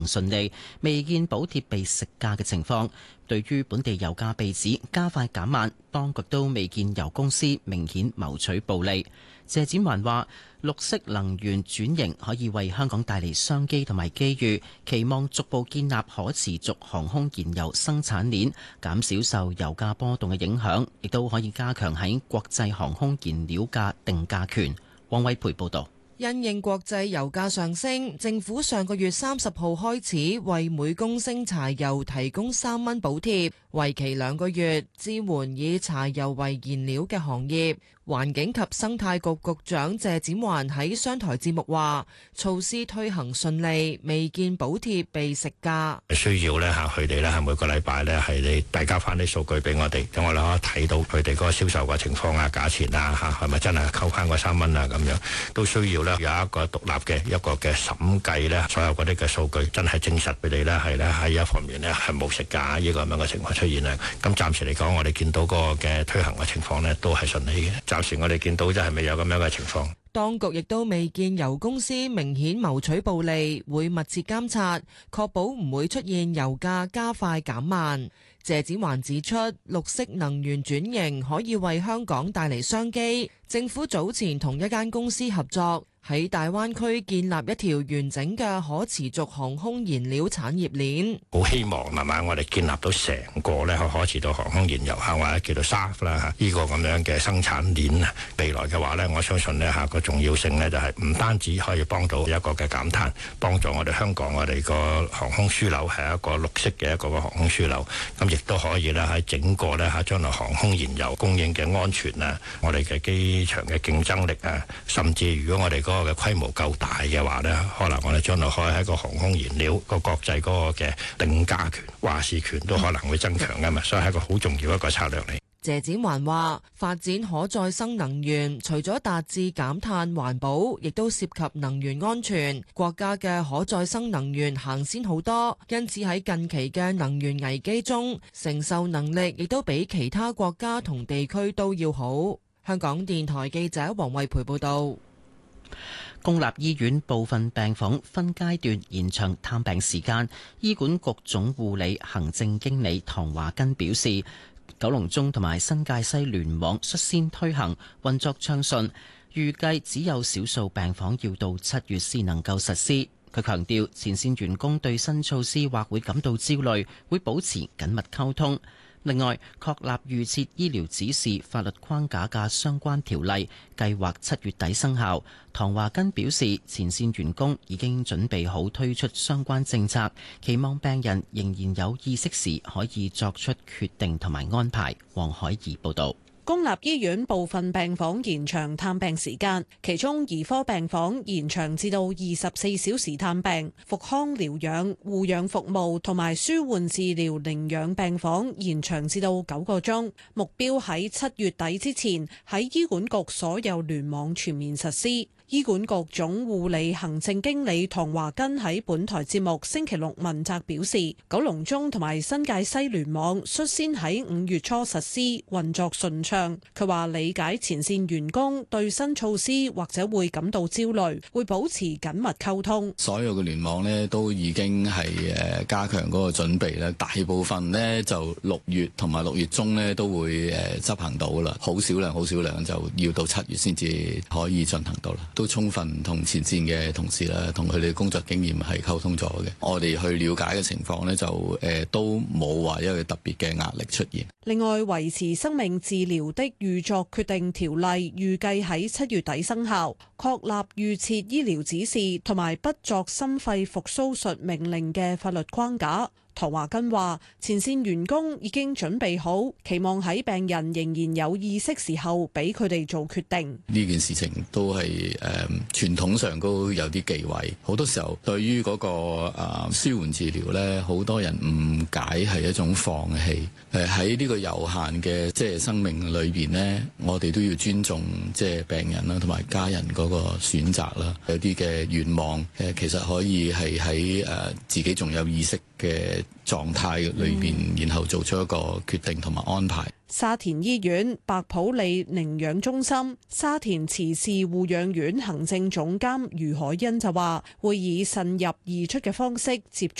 唔順利，未見補貼被食價嘅情況。對於本地油價被指加快減慢，當局都未見油公司明顯謀取暴利。謝展寰話：綠色能源轉型可以為香港帶嚟商機同埋機遇，期望逐步建立可持續航空燃油生產鏈，減少受油價波動嘅影響，亦都可以加強喺國際航空燃料價定價權。汪偉培報導。 因應國際油價上升，政府上個月30號開始為每公升柴油提供3蚊補貼，為期2個月，支援以柴油為燃料嘅行業。環境及生態局局長謝展寰喺商台節目話：措施推行順利，未見補貼被食價。 需要咧嚇佢哋咧係每個禮拜咧係你遞交翻啲數據俾我哋，等我哋可以睇到佢哋嗰個銷售嘅情況啊、價錢啊嚇係咪真係扣翻個3蚊啊咁樣，都需要咧有一個獨立嘅一個嘅審計咧，所有嗰啲嘅數據真係證實佢哋咧係咧喺一方面咧係冇食價呢個咁樣嘅情況出現啊。咁暫時嚟講，我哋見到嗰個嘅推行嘅情況咧都係順利嘅。暫時我哋見到就係未有咁樣嘅情況。 當局亦都未見油公司明顯謀取暴利，會密切監察，確保唔會出現油價加快減慢。謝展寰指出，綠色能源轉型可以為香港帶嚟商機。政府早前同一間公司合作，喺大灣區建立一條完整嘅可持續航空燃料產業鏈。 好希望慢慢我哋建立到成個咧可持續航空燃油或者叫做 SAF 啦嚇，呢個咁樣嘅生產鏈啊，未來嘅話咧，我相信咧嚇個重要性咧就係唔單止可以幫到一個嘅減碳，幫助我哋香港我哋個航空樞紐係一個綠色嘅一個航空樞紐，咁亦都可以咧喺整個咧嚇將來航空燃油供應嘅安全啊，我哋嘅機場嘅競爭力啊，甚至如果我哋嗰個嘅規模夠大嘅話咧，可能我哋將來可以喺個航空燃料個國際嗰個嘅定價權、話事權都可能會增強噶嘛，所以係一個好重要一個策略嚟。 謝展寰話：發展可再生能源，除咗達至減碳環保，亦都涉及能源安全。國家嘅可再生能源行先好多，因此喺近期嘅能源危機中，承受能力亦都比其他國家同地區都要好。香港電台記者黃慧培報道。 公立醫院部分病房分階段延長探病時間，醫管局總護理行政經理唐華根表示，九龍中同埋新界西聯網率先推行，運作暢順，預計只有少數病房要到7月先能夠實施。佢強調，前線員工對新措施或會感到焦慮，會保持緊密溝通。另外，確立預設醫療指示法律框架嘅相關條例計劃7月底生效。唐華根表示，前線員工已經準備好推出相關政策，期望病人仍然有意識時可以作出決定同埋安排。黃海怡報導。 公立醫院部分病房延長探病時間，其中兒科病房延長至到24小時探病，復康療養、護養服務同埋舒緩治療寧養病房延長至到9個鐘，目標喺7月底之前喺醫管局所有聯網全面實施。醫管局總護理行政經理唐華根喺本台節目星期六問責表示，九龍中同埋新界西聯網率先喺5月初實施，運作順暢。佢話理解前線員工對新措施或者會感到焦慮，會保持緊密溝通。 所有嘅聯網呢都已經係加強嗰個準備啦，大部分呢就6月同埋6月中呢都會執行到啦，好少量就要到7月先至可以進行到啦。都充分同前線嘅同事啦，同佢哋工作經驗係溝通咗嘅。我哋去了解嘅情況呢，就都冇話一個特別嘅壓力出現。 另外，維持生命治療的預作決定條例預計喺7月底生效，確立預設醫療指示同埋不作心肺復甦術命令嘅法律框架。唐華根話：前線員工已經準備好，期望喺病人仍然有意識時候，俾佢哋做決定。 呢件事情都係傳統上都有啲忌諱，好多時候對於嗰個舒緩治療呢，好多人誤解係一種放棄。喺呢個有限嘅即係生命裏邊呢，我哋都要尊重即係病人啦，同埋家人嗰個選擇啦。有啲嘅願望其實可以係喺自己仲有意識嘅狀態裏邊，然後做出一個決定同埋安排。 沙田醫院白普利寧養中心沙田慈氏護養院行政總監余海欣就話，會以慎入易出嘅方式接